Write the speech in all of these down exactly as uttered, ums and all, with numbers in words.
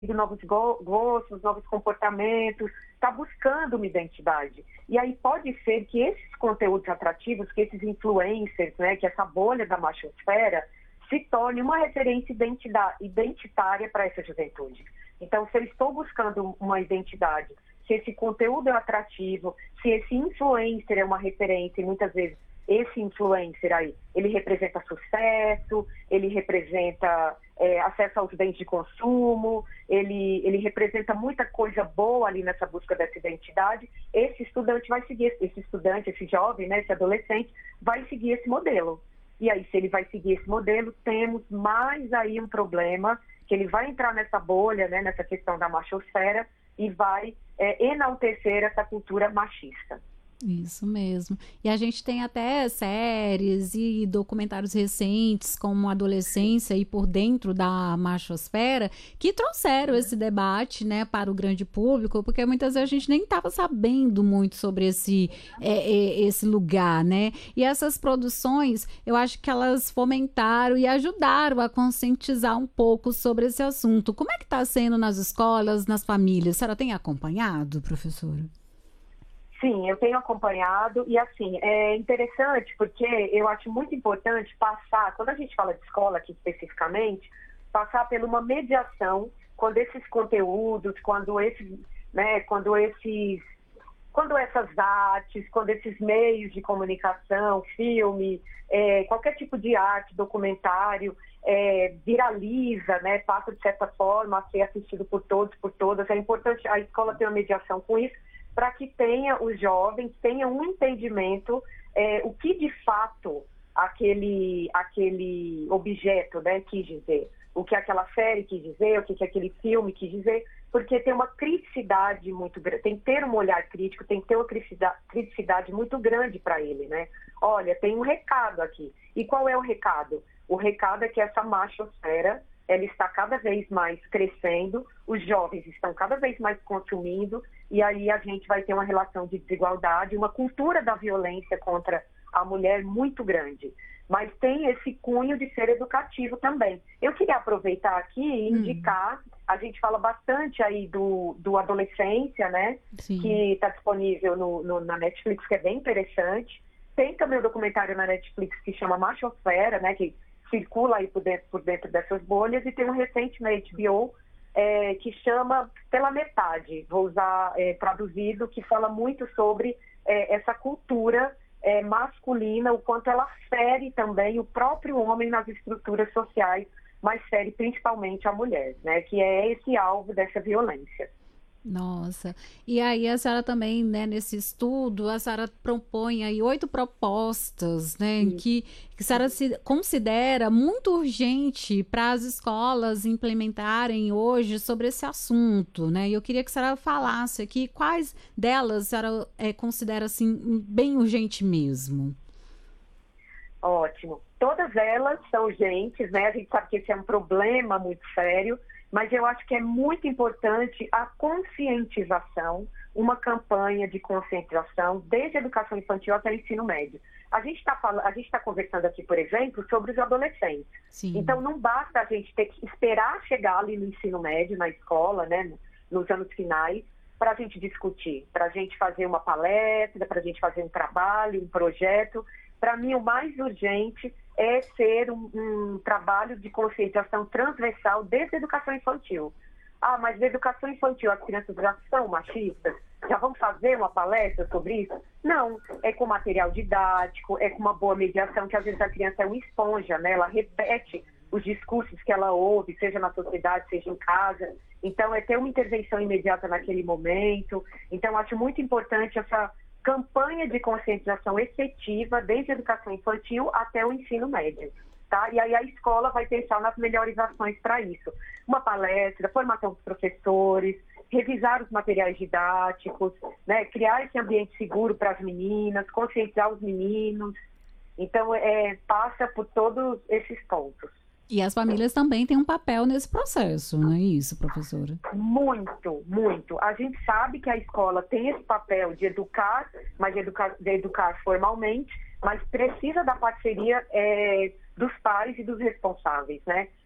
novos go- gostos, novos comportamentos, está buscando uma identidade. E aí pode ser que esses conteúdos atrativos, que esses influencers, né, que essa bolha da machosfera, se torne uma referência identidade, identitária para essa juventude. Então, se eu estou buscando uma identidade, se esse conteúdo é atrativo, se esse influencer é uma referência, e muitas vezes esse influencer aí, ele representa sucesso, ele representa é, acesso aos bens de consumo, ele, ele representa muita coisa boa ali nessa busca dessa identidade, esse estudante vai seguir, esse estudante, esse jovem, né, esse adolescente, vai seguir esse modelo. E aí, se ele vai seguir esse modelo, temos mais aí um problema, que ele vai entrar nessa bolha, né, nessa questão da machosfera, e vai é, enaltecer essa cultura machista. Isso mesmo. E a gente tem até séries e documentários recentes, como Adolescência e Por Dentro da Machosfera, que trouxeram esse debate, né, para o grande público, porque muitas vezes a gente nem estava sabendo muito sobre esse, é, é, esse lugar, né? E essas produções, eu acho que elas fomentaram e ajudaram a conscientizar um pouco sobre esse assunto. Como é que está sendo nas escolas, nas famílias? A senhora tem acompanhado, professora? Sim, eu tenho acompanhado e, assim, é interessante porque eu acho muito importante passar, quando a gente fala de escola aqui especificamente, passar por uma mediação quando esses conteúdos, quando esses, né, quando esses, quando essas artes, quando esses meios de comunicação, filme, é, qualquer tipo de arte, documentário, é, viraliza, né, passa de certa forma a ser assistido por todos, por todas, é importante a escola ter uma mediação com isso, para que tenha os jovens, tenha um entendimento, é, o que de fato aquele, aquele objeto, né, quis dizer, o que aquela série quis dizer, o que, que aquele filme quis dizer, porque tem uma criticidade muito grande, tem que ter um olhar crítico, tem que ter uma criticidade, criticidade muito grande para ele, né? Olha, tem um recado aqui. E qual é o recado? O recado é que essa machosfera, ela está cada vez mais crescendo, os jovens estão cada vez mais consumindo, e aí a gente vai ter uma relação de desigualdade, uma cultura da violência contra a mulher muito grande. Mas tem esse cunho de ser educativo também. Eu queria aproveitar aqui e indicar, hum. a gente fala bastante aí do, do Adolescência, né? Sim. Que está disponível no, no, na Netflix, que é bem interessante. Tem também o documentário na Netflix que chama Machosfera, né? Que circula aí por dentro, por dentro dessas bolhas, e tem um recente na H B O é, que chama Pela Metade, vou usar é, traduzido, que fala muito sobre é, essa cultura é, masculina, o quanto ela fere também o próprio homem nas estruturas sociais, mas fere principalmente a mulher, né, que é esse alvo dessa violência. Nossa, e aí a senhora também, né, nesse estudo, a senhora propõe aí oito propostas, né, em que, que a senhora se considera muito urgente para as escolas implementarem hoje sobre esse assunto, né, e eu queria que a senhora falasse aqui quais delas a senhora é, considera, assim, bem urgente mesmo. Ótimo. Todas elas são urgentes, né, a gente sabe que esse é um problema muito sério, mas eu acho que é muito importante a conscientização, uma campanha de conscientização desde a educação infantil até o ensino médio. A gente está falando, a gente está conversando aqui, por exemplo, sobre os adolescentes. Sim. Então não basta a gente ter que esperar chegar ali no ensino médio, na escola, né, nos anos finais, para a gente discutir, para a gente fazer uma palestra, para a gente fazer um trabalho, um projeto. Para mim, o mais urgente é ser um, um trabalho de conscientização transversal desde a educação infantil. Ah, mas na educação infantil as crianças já são machistas? Já vamos fazer uma palestra sobre isso? Não, é com material didático, é com uma boa mediação, que às vezes a criança é uma esponja, né? Ela repete os discursos que ela ouve, seja na sociedade, seja em casa. Então, é ter uma intervenção imediata naquele momento. Então, acho muito importante essa campanha de conscientização efetiva desde a educação infantil até o ensino médio, tá? E aí a escola vai pensar nas melhores ações para isso. Uma palestra, formação dos professores, revisar os materiais didáticos, né? Criar esse ambiente seguro para as meninas, conscientizar os meninos. Então, é, passa por todos esses pontos. E as famílias também têm um papel nesse processo, não é isso, professora? Muito, muito. A gente sabe que a escola tem esse papel de educar, mas de educar, de educar formalmente, mas precisa da parceria é, dos pais e dos responsáveis, né?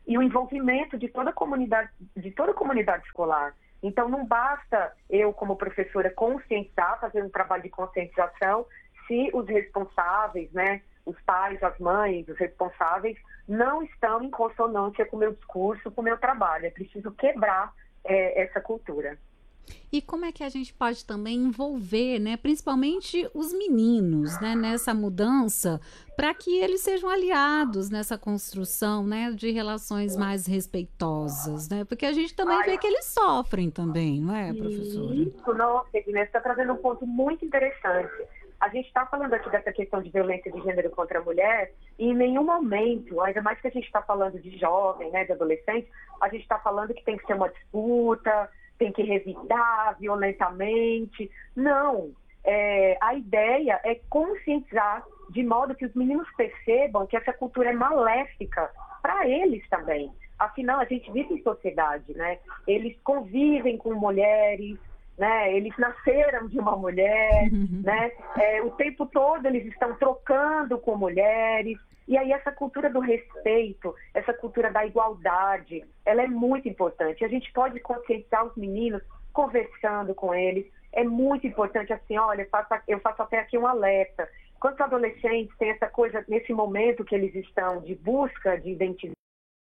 e o envolvimento de toda a comunidade, de toda a comunidade escolar. Então, não basta eu, como professora, conscientizar, fazer um trabalho de conscientização, se os responsáveis, né, os pais, as mães, os responsáveis, não estão em consonância com o meu discurso, com o meu trabalho. É preciso quebrar é, essa cultura. E como é que a gente pode também envolver, né, principalmente os meninos, né, nessa mudança, para que eles sejam aliados nessa construção, né, de relações mais respeitosas, né? Porque a gente também Ai, vê que eles sofrem também, não é, professora? isso, nossa, Edna, você está trazendo um ponto muito interessante. A gente está falando aqui dessa questão de violência de gênero contra a mulher e em nenhum momento, ainda mais que a gente está falando de jovem, né, de adolescente, a gente está falando que tem que ser uma disputa, tem que revidar violentamente. Não. É, a ideia é conscientizar de modo que os meninos percebam que essa cultura é maléfica para eles também. Afinal, a gente vive em sociedade, né? Eles convivem com mulheres, né? Eles nasceram de uma mulher, né? É, o tempo todo eles estão trocando com mulheres. E aí essa cultura do respeito, essa cultura da igualdade, ela é muito importante. A gente pode conscientizar os meninos conversando com eles. É muito importante assim, olha, eu faço, eu faço até aqui um alerta. Quantos adolescentes têm essa coisa, nesse momento que eles estão de busca de identidade,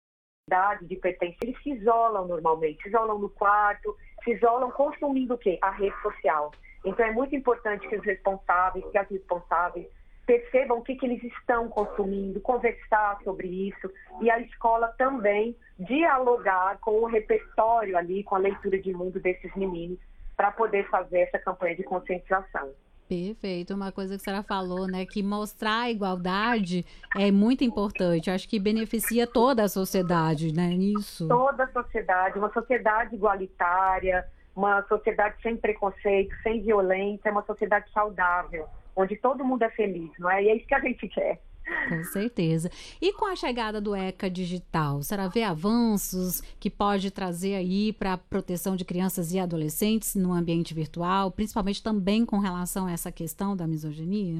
de pertença, eles se isolam normalmente, se isolam no quarto, se isolam consumindo o quê? A rede social. Então é muito importante que os responsáveis, que as responsáveis percebam o que, que eles estão consumindo, conversar sobre isso, e a escola também dialogar com o repertório ali, com a leitura de mundo desses meninos, para poder fazer essa campanha de conscientização. Perfeito, uma coisa que a senhora falou, né, que mostrar a igualdade é muito importante, acho que beneficia toda a sociedade, né, nisso. Toda a sociedade, uma sociedade igualitária, uma sociedade sem preconceito, sem violência, uma sociedade saudável, onde todo mundo é feliz, não é? E é isso que a gente quer. Com certeza. E com a chegada do ECA digital, será ver avanços que pode trazer aí para a proteção de crianças e adolescentes no ambiente virtual, principalmente também com relação a essa questão da misoginia?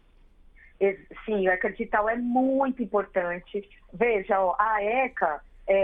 Sim, o ECA digital é muito importante. Veja, ó, a ECA,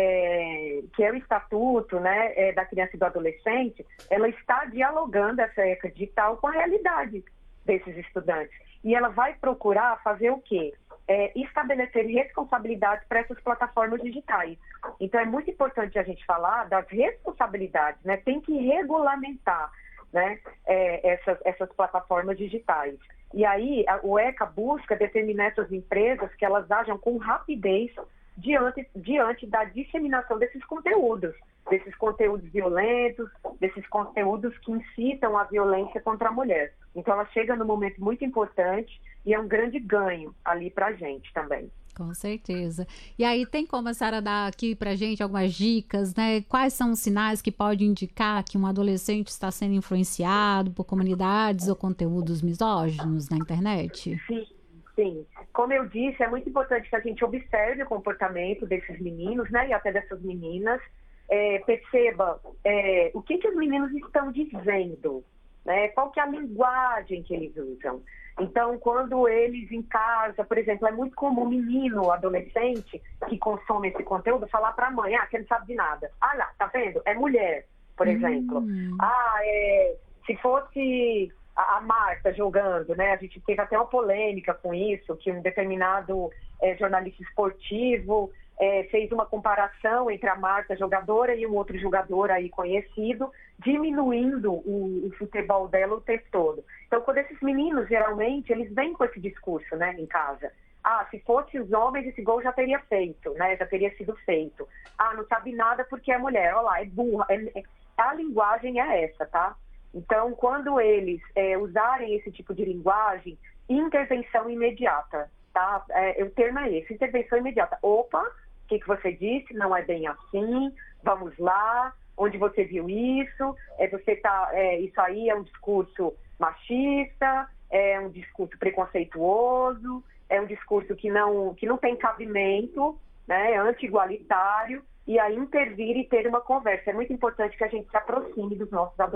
é, que é o Estatuto, né, é, da Criança e do Adolescente, ela está dialogando essa ECA digital com a realidade desses estudantes. E ela vai procurar fazer o quê? É, estabelecer responsabilidades para essas plataformas digitais. Então, é muito importante a gente falar das responsabilidades, né? Tem que regulamentar, né, é, essas, essas plataformas digitais. E aí, a, o ECA busca determinar essas empresas que elas ajam com rapidez diante, diante da disseminação desses conteúdos, desses conteúdos violentos, desses conteúdos que incitam a violência contra a mulher. Então, ela chega num momento muito importante e é um grande ganho ali para a gente também. Com certeza. E aí, tem como a senhora dar aqui para a gente algumas dicas, né? Quais são os sinais que podem indicar que um adolescente está sendo influenciado por comunidades ou conteúdos misóginos na internet? Sim. Sim, como eu disse, é muito importante que a gente observe o comportamento desses meninos, né, e até dessas meninas, é, perceba é, o que, que os meninos estão dizendo, né, qual que é a linguagem que eles usam. Então, quando eles em casa, por exemplo, é muito comum o menino, adolescente, que consome esse conteúdo, falar para a mãe, ah, você não sabe de nada. Ah, lá, tá vendo? É mulher, por Hum. exemplo. Ah, é, se fosse a Marta jogando, né? A gente teve até uma polêmica com isso, que um determinado é, jornalista esportivo é, fez uma comparação entre a Marta jogadora e um outro jogador aí conhecido, diminuindo o, o futebol dela o tempo todo. Então, quando esses meninos, geralmente, eles vêm com esse discurso, né, em casa. Ah, se fosse os homens, esse gol já teria feito, né? Já teria sido feito. Ah, não sabe nada porque é mulher. Olha lá, é burra. É, é, a linguagem é essa, tá? Então, quando eles é, usarem esse tipo de linguagem, intervenção imediata, tá? É, o termo é esse, intervenção imediata. Opa, o que, que você disse? Não é bem assim, vamos lá, onde você viu isso? É, você tá, é, isso aí é um discurso machista, é um discurso preconceituoso, é um discurso que não, que não tem cabimento, né? É anti-igualitário, e aí intervir e ter uma conversa. É muito importante que a gente se aproxime dos nossos adolescentes.